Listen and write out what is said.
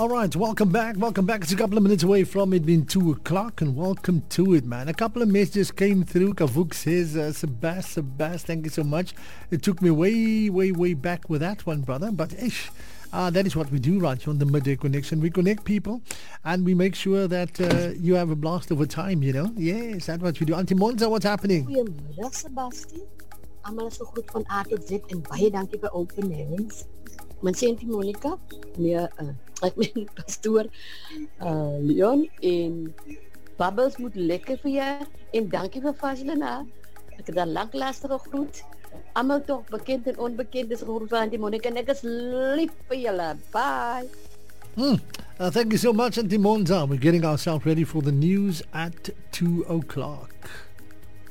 All right, welcome back. Welcome back. It's a couple of minutes away from it being 2 o'clock, and welcome to it, man. A couple of messages came through. Kavuk says, Sebas, thank you so much. It took me way back with that one, brother. But that is what we do right here on the Midday Connection. We connect people, and we make sure that you have a blast over time, you know. Yes, that's what we do. Auntie Monza, what's happening? Goedemiddag, Sebastian. Allemaal is so goed van A tot Z en baie dankie vir Open Heavens. Mijn Senti Monica, ek meen pastoor Leon en Bubbles moet lekker vir jou en dankie vir Vaslina. Ek het dan lank lastig gegroet. Allemaal toch bekend en onbekend is gegroet van Auntie Monica en ek is lief vir julle. Bye. Thank you so much, Auntie Monza. We're getting ourselves ready for the news at 2 o'clock.